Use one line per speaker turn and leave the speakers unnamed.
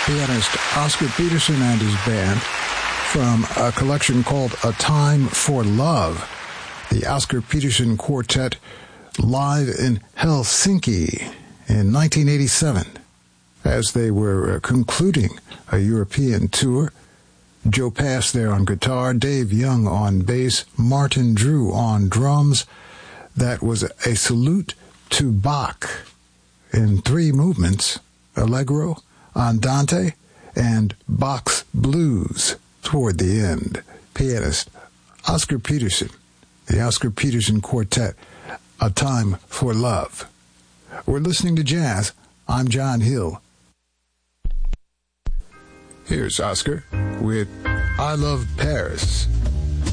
pianist Oscar Peterson and his band from a collection called A Time for Love. The Oscar Peterson Quartet live in Helsinki in 1987 as they were concluding a European tour. Joe Pass there on guitar, Dave Young on bass, Martin Drew on drums. That was a salute to Bach in 3 movements, Allegro, Andante, and Bach's Blues toward the end. Pianist Oscar Peterson, the Oscar Peterson Quartet, A Time for Love. We're listening to jazz. I'm John Hill. Here's Oscar with I Love Paris.